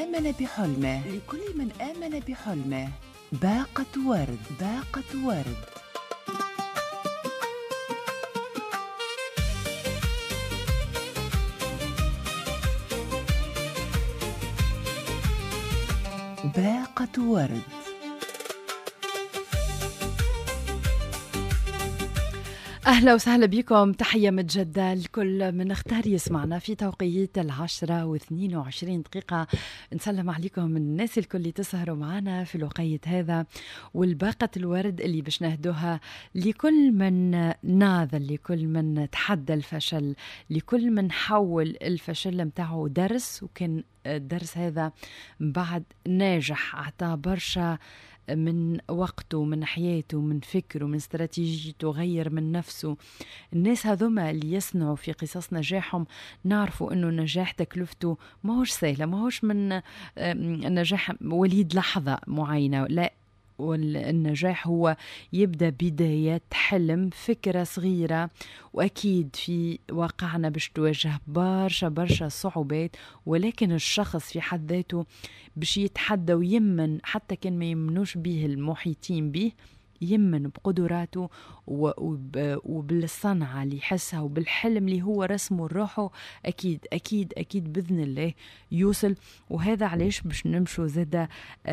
آمن بحلمه، لكل من آمن بحلمه. باقة ورد، باقة ورد. باقة ورد. أهلا وسهلا بكم، تحية متجدة لكل من اختار يسمعنا في توقيت 10:22. نسلم عليكم الناس الكل اللي تسهروا معنا في الوقيت هذا، والباقة الورد اللي باش نهدوها لكل من ناضل، لكل من تحدى الفشل، لكل من حول الفشل متاعه درس، وكان الدرس هذا بعد ناجح، أعطاه برشا من وقته، من حياته، من فكره، من استراتيجيته، غير من نفسه. الناس هذوما اللي يصنعوا في قصص نجاحهم نعرفوا انه النجاح تكلفته ماهوش سهلة، ماهوش من النجاح وليد لحظة معينة، لا، والنجاح هو يبدأ بداية حلم، فكرة صغيرة، وأكيد في واقعنا باش تواجه برشا صعوبات، ولكن الشخص في حد ذاته باش يتحدى ويمن، حتى كان ما يمنوش به المحيطين به، يمن بقدراته وبالصنعة اللي يحسها وبالحلم اللي هو رسمه لروحه. أكيد أكيد أكيد بإذن الله يوصل. وهذا علاش باش نمشوا زادة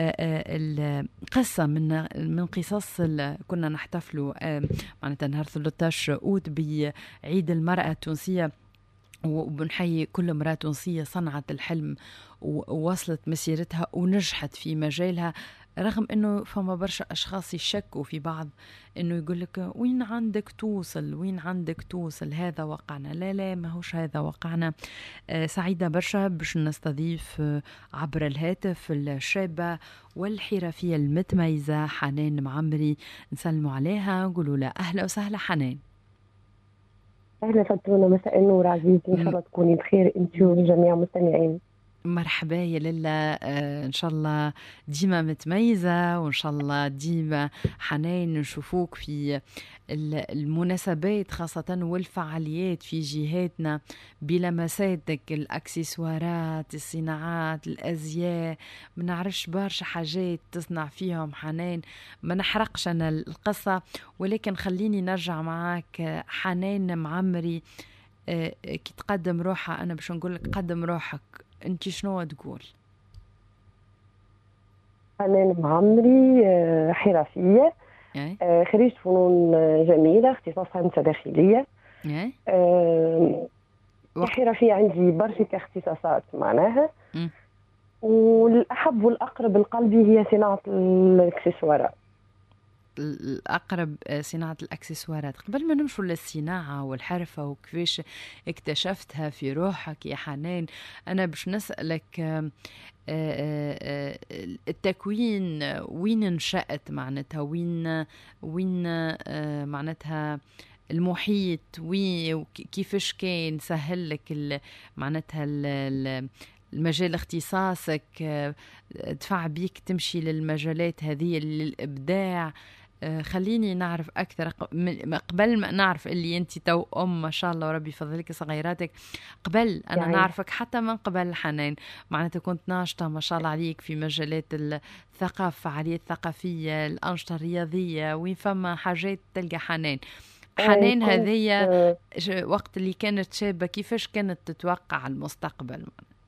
القصة من قصص كنا نحتفلوا معناتها نهار 13 أوت بعيد المرأة التونسية، وبنحيي كل امرأة تونسية صنعت الحلم ووصلت مسيرتها ونجحت في مجالها، رغم انه فما برشا اشخاص يشكوا في بعض، انه يقول لك وين عندك توصل، وين عندك توصل، هذا وقعنا. لا ما هوش هذا وقعنا. سعيدة برشا باش نستضيف عبر الهاتف الشابة والحرفية المتميزة حنان معمري. نسلموا عليها، نقولوا لها اهلا وسهلا حنان. أهلا فتونة، مساء النور عزيزي، إن شاء الله تكوني بخير أنت وجميع مستمعين. مرحبا يا لله. إن شاء الله ديما متميزة، وإن شاء الله ديما حنان نشوفوك في المناسبات خاصة والفعاليات في جهاتنا بلمساتك، الأكسسوارات، الصناعات، الأزياء، ما نعرفش برشا حاجات تصنع فيهم حنان. ما نحرقش أنا القصة، ولكن خليني نرجع معاك حنان معمري. كي تقدم روحها، أنا باش نقول لك قدم روحك، أنت شنو تقول؟ حنان معمري، حرفية، خريجة فنون جميلة، اختصاص هندسة داخلية. حرفية عندي برشا اختصاصات معناها، والأحب والأقرب لقلبي هي صناعة الإكسسوارات. الأقرب صناعة الأكسسوارات. قبل ما نمشوا للصناعة والحرفة وكيفاش اكتشفتها في روحك يا حنان، أنا باش نسألك التكوين، وين نشأت معناتها، وين معناتها المحيط، وكيفاش كان سهل لك معناتها المجال اختصاصك، دفع بيك تمشي للمجالات هذه للإبداع. خليني نعرف أكثر قبل ما نعرف اللي أنت تو ما شاء الله وربي فضلك صغيراتك. قبل أنا يعني نعرفك حتى من قبل حنان، معناتها كنت ناشطة ما شاء الله عليك في مجالات الثقافة، فعاليات ثقافية، الأنشطة الرياضية، وين فما حاجات تلقى حنان هذه وقت اللي كانت شابة. كيفاش كانت تتوقع المستقبل؟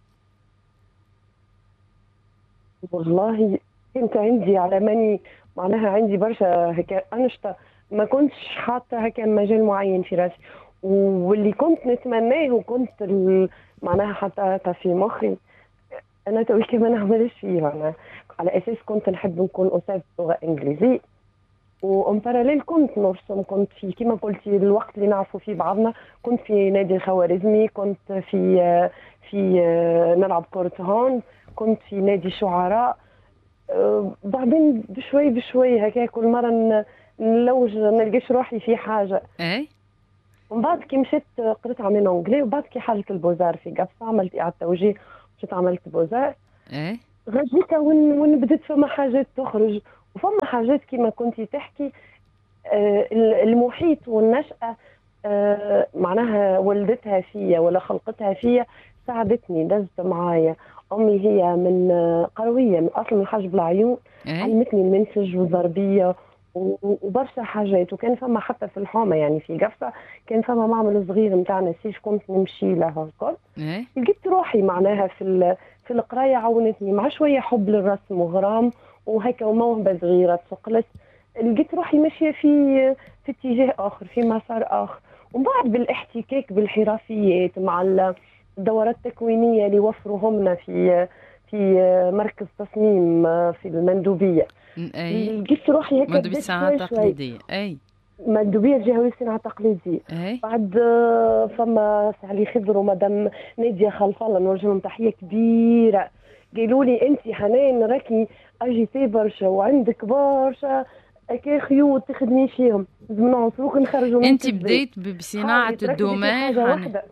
والله كنت عندي على ماني معناها عندي برشا هكا أنشطة، ما كنتش حاطة هكا مجال معين في راسي، واللي كنت نتمناه وكنت معناها حاطة في مخي أنا توي كما نعملش فيه. أنا على أساس كنت نحب نكون أستاذ لغة إنجليزية، وأم باراليل كنت نرسم، كنت في كما قلتي الوقت اللي نعرفوا فيه بعضنا، كنت في نادي الخوارزمي، كنت في نلعب كرة هاند، كنت في نادي شعراء. بعدين بشوي هكا كل مرة نلوج نلقاش روحي في حاجة. ومن بعد كي مشيت قريت عامين انجلي، وبعد كي حاجة البوزار في قفصة عملت إعادة توجيه، مشيت عملت بوزار. غاديكا وين بدت فما حاجات تخرج، وفما حاجات كما كنتي تحكي المحيط والنشأة معناها ولدتها فيا ولا خلقتها فيا، ساعدتني، دزت معايا. أمي هي من قروية، من أصل من حجب العيون. اي علمتني المنسج والضربية وبرشا حاجات. وكان فما حتى في الحومة يعني في قفصة كان فما معمل صغير متاع نسيج كنت نمشي له الكل. اي لقيت روحي معناها في القراية، عاونتني مع شوية حب للرسم وغرام وهيك وموهبة صغيرة تثقلت. لقيت روحي ماشية في اتجاه آخر، في مسار آخر. ومن بعد بالاحتكاك بالحرفيات مع الدورات التكوينية اللي وفروهم لنا في مركز تصميم في المندوبية. اي لقيت روحي هيك مندوب بديت الصناعة شوي شوي. التقليدية. اي مندوبية الجهوية الصناعة التقليدية. اي بعد فما سعلي خضر ومدام نادية خلف الله نوجه لهم تحية كبيرة. قالوا لي انت حنان راكي اجيتي برشا وعندك برشا اكي خيوط تخدمي فيهم، لازم نعصروك نخرجوا من انت كذبي. بديت بصناعة حاولي تركزي في الدومان حاجة واحدة.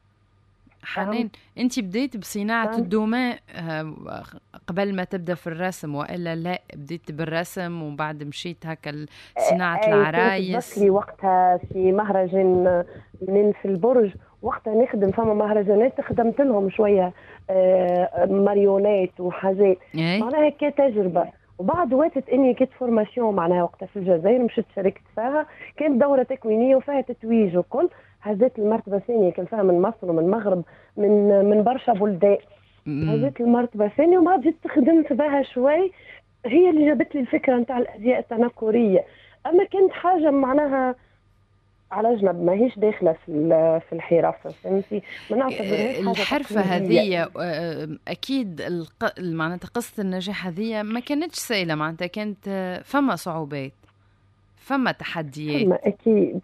نعم. حنان، انت بديت بصناعة نعم. الدومان قبل ما تبدا في الرسم، والا لا بديت بالرسم وبعد مشيت هكا صناعة اي كنت العرايس؟ تذكري وقتها في مهرجان من في البرج، وقتها نخدم فما مهرجانات خدمت لهم شويه ماريونات وحاجات اي معناها كتجربه. وبعد وقت اني كنت فورماسيون معناها وقتها في الجزائر مشيت شاركت فيها، كانت دوره تكوينيه وفيها تتويج وكل. هزيت المرتبه الثانيه، كان فيها من مصر ومن المغرب من برشا بلدان. أمم. هزيت المرتبه الثانيه وبعد جيت خدمت بها شوي. هي اللي جابت لي الفكره نتاع الازياء التنكريه. اما كانت حاجه معناها على جنب، ماهيش داخله في الحرفه، فهمتي؟ ما نعتبرهاش حاجه الحرفة تقليديه. هذه أكيد معناتها قصة النجاح هذه ما كانتش سهلة، معناتها كانت فما صعوبات، فما تحديات. فما اكيد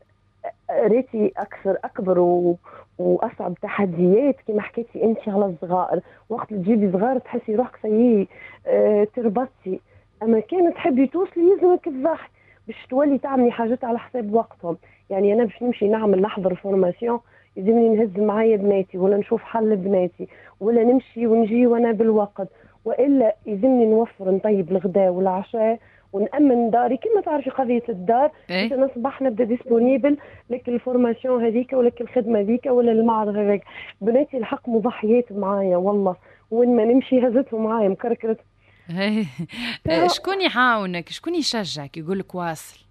ريتي اكبر واصعب تحديات كما حكيتي انت على الصغار. وقت اللي تجيبي صغار تحسي روحك سيي تربطتي. اما كانت تحبي توصلي يلزمك تضحي باش تولي تعملي حاجات على حساب وقتهم. يعني انا باش نمشي نحضر فورماسيون يلزمني نهز معايا بناتي ولا نشوف حل بناتي ولا نمشي ونجي وانا بالوقت، والا يلزمني نوفر نطيب الغداء والعشاء ونأمن داري. كما تعرفي قضية الدار، ايه أنا صباح نبدا ديسبونيبل لك الفورماسيون هذيك ولا الخدمة هذيك ولا المعرض هذاك. بناتي الحق مضحيات معايا والله، وين ما نمشي هزتهم معايا مكركرة. ايه شكون يعاونك، شكون يشجعك يقولك واصل؟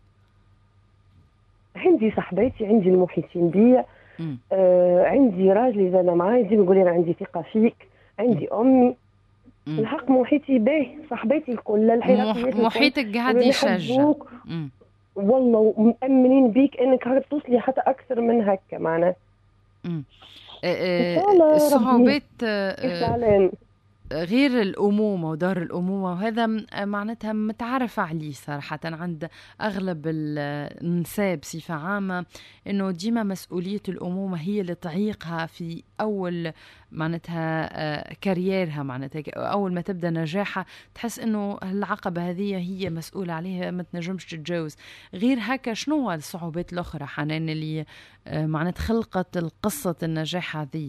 عندي صاحباتي، عندي المحيطين بيا، عندي راجلي زاد معايا ديما يقول لي انا عندي ثقة فيك، عندي أمي. الحق محيطي باهي، صاحباتي الكل الحرفيات محيطك قاعد يشجع. والله ومأمنين بيك انك توصلي حتى اكثر من هكا معناها. الصعوبات ربي غير الأمومة ودار الأمومة، وهذا معناتها متعرف عليه صراحة عند أغلب النساء بصفة عامة، إنه ديما مسؤولية الأمومة هي اللي تعيقها في أول معناتها كاريرها، معناتها أول ما تبدأ نجاحها تحس إنه العقبة هذه هي مسؤولة عليها، ما تنجمش تتجاوز. غير هكا شنو الصعوبات الأخرى حنان اللي معناتها خلقت القصة النجاح هذه؟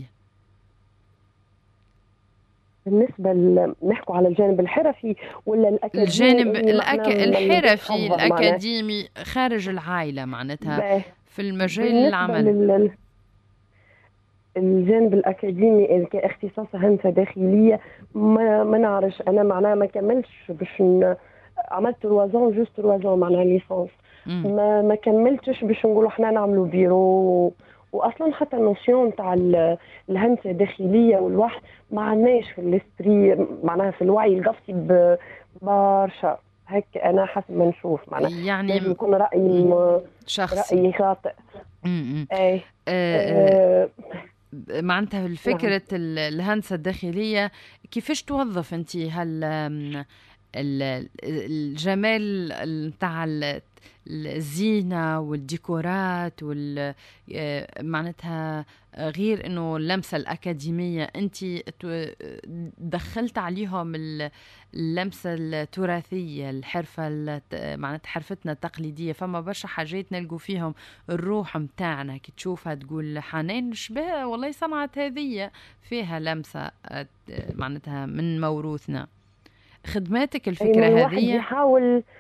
بالنسبة نحكوا على الجانب الحرفي ولا الأكاديمي؟ الجانب الحرفي الأكاديمي خارج العائلة معناتها في المجال العمل. الجانب الأكاديمي كاختصاص هندسة داخلية ما نعرفش أنا معناها ما كملتش باش عملت 3 ans معناها ليسانس. ما كملتش باش نقولوا احنا نعملوا بيرو. واصلا حتى النوسيون تاع الهندسه الداخليه والواحد ما عندناش في الاسبري معناها في الوعي القفصي برشا هيك. انا حسب ما نشوف معناها يعني لازم يكون رايي شخصي، رايي خاطئ. اي معناتها الفكرة الهندسة الداخلية كيفاش توظف انت الجمال نتاع الزينة والديكورات معناتها غير انه اللمسة الأكاديمية انت دخلت عليهم اللمسة التراثية، الحرفة معناتها حرفتنا التقليدية. فما برشا حاجات نلقوا فيهم الروح متاعنا، كي تشوفها تقول حنان شبه والله صنعت هذه فيها لمسة معناتها من موروثنا. خدماتك الفكرة هذه يحاول